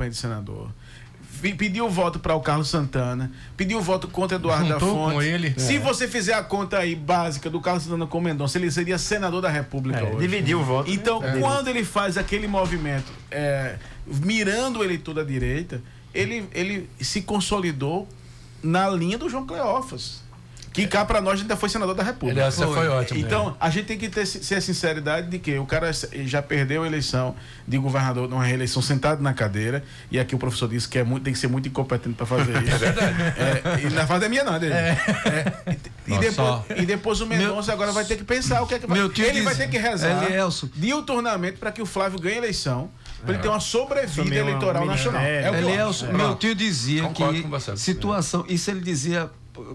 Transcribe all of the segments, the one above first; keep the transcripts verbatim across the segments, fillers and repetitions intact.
campanha de senador. Pediu voto para o Carlos Santana, pediu voto contra Eduardo da Fonte. Com ele. Se é. você fizer a conta aí básica do Carlos Santana com Mendonça, ele seria senador da República É, hoje. dividiu o voto. Então, É. quando ele faz aquele movimento, é, mirando o eleitor da direita, ele, ele se consolidou na linha do João Cleófas. Que cá pra nós ainda foi senador da República. Ele, essa foi ótima. Então, né? a gente tem que ter ser a sinceridade de que o cara já perdeu a eleição de governador numa reeleição sentado na cadeira, e aqui o professor disse que é muito, tem que ser muito incompetente para fazer isso. É verdade. É, e na fase da minha não, dele. É. É, e, Nossa, depois, só... e depois o Mendonça meu... agora vai ter que pensar o que é que vai. Meu tio ele diz... vai ter que rezar Elielson. diuturnamente para que o Flávio ganhe a eleição, para É. ele ter uma sobrevida eleitoral uma nacional. é, É o que eu Elielson, acho. meu tio dizia Concordo que com você. situação, isso ele dizia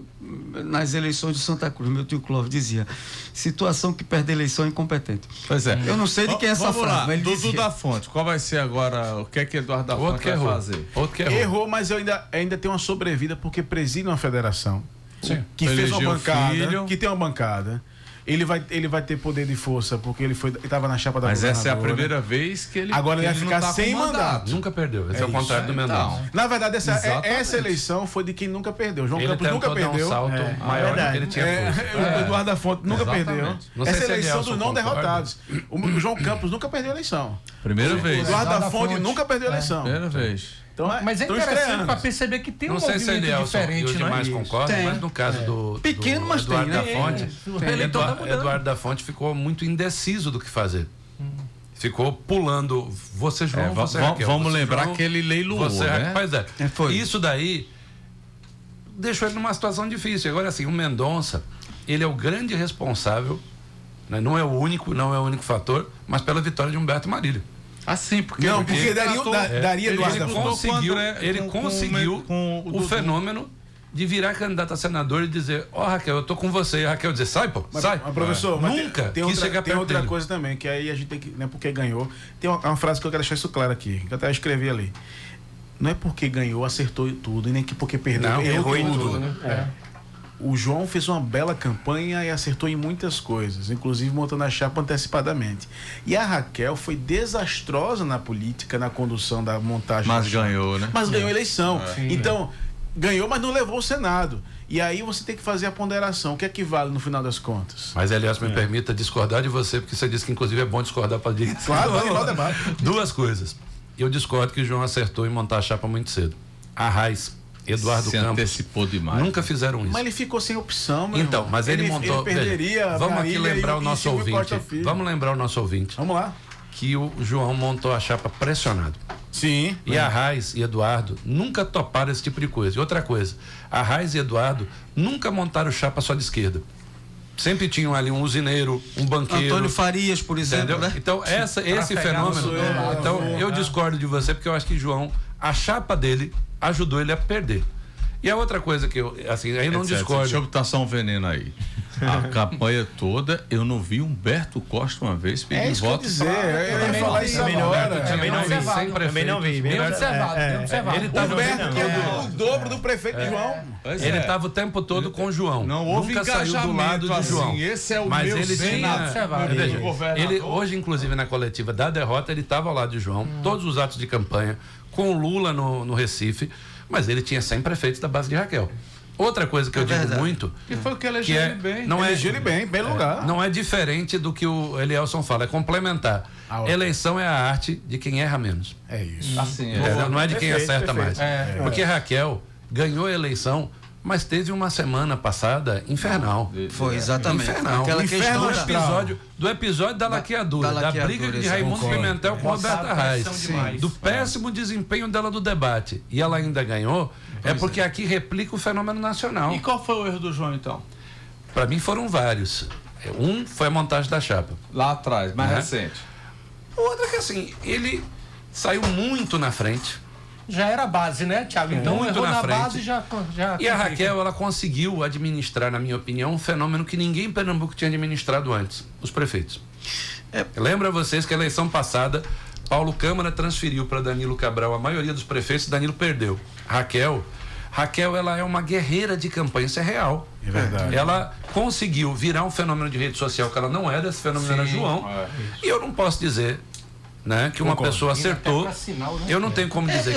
nas eleições de Santa Cruz, meu tio Clóvis dizia, situação que perde a eleição é incompetente. Pois é. Eu não sei de quem é essa Vamos frase, lá, mas ele Dudu dizia. da Fonte, qual vai ser agora, o que é que Eduardo da Outro Fonte que vai errou. fazer? Outro que errou. Errou, mas eu ainda, ainda tenho uma sobrevida porque preside uma federação. Sim. Que fez uma Elegeu bancada, filho. que tem uma bancada. Ele vai, ele vai ter poder de força porque ele foi, estava na chapa da Mas essa é a governadora. primeira vez que ele Agora que ele vai não ficar tá sem com mandato. Nunca perdeu. Esse é, É o contrário isso. do Mendonça. Na verdade, essa, é- Exatamente. essa eleição foi de quem nunca perdeu. João Ele Campos nunca tentou dar perdeu. um salto É. maior do Verdade. que ele tinha É, força. o Eduardo da Fonte nunca Exatamente. perdeu. Não sei Essa se é a eleição Elielson dos não concorda. derrotados. O, o João Campos nunca perdeu a eleição. Primeira O vez. Eduardo da Eduardo da Fonte Fonte. nunca perdeu a eleição. Primeira vez. Então, Mas é estão interessante estreando. para perceber que tem Não um sei se movimento Elielson e diferente, os não é? demais concordam, Tem. mas no caso do, Pequeno, do mas tem, Eduardo né? da Fonte, É. O Eduardo, eleitor tá mudando. Eduardo da Fonte ficou muito indeciso do que fazer. Ficou pulando, você João, É, va- você va- Raquel, vamos você lembrar João, que ele leiloou, você né? Raquel. Pois é. É, foi. Isso daí deixou ele numa situação difícil. Agora, assim, o Mendonça, ele é o grande responsável, né? Não é o único, não é o único fator, mas pela vitória de Humberto Marília. Assim, porque... Não, porque daria, tratou- da- é, daria ele Eduardo da lutou Fonte. com o conseguiu, André, ele com- com- conseguiu com o o, Dudu. fenômeno de virar candidato a senador e dizer, ó, Raquel, eu tô com você. E a Raquel dizer, sai, pô, Mas, sai. mas, professor, mas Nunca tem, tem quis outra, chegar tem perto outra dele. coisa também, que aí a gente tem que, não é porque ganhou. Tem uma, uma frase que eu quero deixar isso claro aqui, que eu até escrevi ali. Não é porque ganhou, acertou tudo, e nem que porque perdeu, Não, errou errou em em tudo. tudo, né? O João fez uma bela campanha e acertou em muitas coisas, inclusive montando a chapa antecipadamente. E a Raquel foi desastrosa na política, na condução da montagem. Mas da chapa. ganhou, né? Mas ganhou a eleição. Sim. Então, ganhou, mas não levou o Senado. E aí você tem que fazer a ponderação. O que é que vale no final das contas? Mas, aliás, me permita discordar de você, porque você disse que, inclusive, é bom discordar para direita. Claro, vamos lá, debate. Duas coisas. Eu discordo que o João acertou em montar a chapa muito cedo. Arraiz, Eduardo Se Campos, antecipou demais. nunca fizeram isso. Mas ele ficou sem opção, meu Então, irmão. mas ele, montou. Ele perderia veja, a vamos aqui Marília lembrar e o nosso Silvio ouvinte. Costa Filho. Vamos lembrar o nosso ouvinte Vamos lá. que o João montou a chapa pressionado. Sim. E a Raiz e Eduardo nunca toparam esse tipo de coisa. E outra coisa, a Raiz e Eduardo nunca montaram chapa só de esquerda. Sempre tinham ali um usineiro, um banqueiro. Antônio Farias, por exemplo, Entendeu? né? Então, essa, esse pegar no fenômeno. seu lado. Então, eu discordo de você, porque eu acho que João, a chapa dele ajudou ele a perder. E a outra coisa que eu, assim, aí não Etc. discordo. Deixa eu botar só um veneno aí. A campanha toda, eu não vi Humberto Costa uma vez pedir É isso que eu ia voto. dizer. Eu ia também falar não isso vi, também não vi, agora. também não vi. Sem Também não vi. prefeitos, Bem observado, É, bem é, observado. ele tá Humberto, que é não. o dobro do prefeito de João. Pois Ele é. estava o tempo todo com o João. Não houve Nunca saiu do engajamento lado de assim, João. esse é o Mas meu ele Senado, tinha. meu Veja, governador. ele, hoje, inclusive, na coletiva da derrota, ele estava ao lado de João, Hum. todos os atos de campanha, com o Lula no, no Recife, mas ele tinha cem prefeitos da base de Raquel. Outra coisa que eu digo verdade. muito. Que foi o que elegeu que é, ele bem. não é, Elegeu ele bem, bem lugar. não é diferente do que o Elielson fala, é complementar. Ah, ok. Eleição é a arte de quem erra menos. É isso. Assim, Entendeu? Não é de quem Perfeito, acerta perfeito. mais. É. Porque Raquel ganhou a eleição, mas teve uma semana passada infernal. Foi, exatamente. Infernal. Aquela Inferno questão Do astral. episódio, do episódio da, laqueadura, da da, laqueadura, briga de isso, Raimundo concordo. Pimentel com Roberta Botaram Reis, pressão demais. do péssimo desempenho dela do debate, e ela ainda ganhou, é porque aqui replica o fenômeno nacional. E qual foi o erro do João, então? Para mim foram vários. Um foi a montagem da chapa. Lá atrás, mais Né? recente. O outro é que assim, ele saiu muito na frente. Já era a base, né, Thiago? Então Muito errou na na, frente. base já, já. E a Raquel, ela conseguiu administrar, na minha opinião, um fenômeno que ninguém em Pernambuco tinha administrado antes: os prefeitos. É. Lembra vocês que a eleição passada, Paulo Câmara transferiu para Danilo Cabral a maioria dos prefeitos e Danilo perdeu. Raquel, Raquel, ela é uma guerreira de campanha, isso é real. É verdade. Ela conseguiu virar um fenômeno de rede social que ela não era, esse fenômeno era João. é. E eu não posso dizer, né, que uma Concordo. pessoa Indo até acertou. pra sinal, né? Eu não tenho como dizer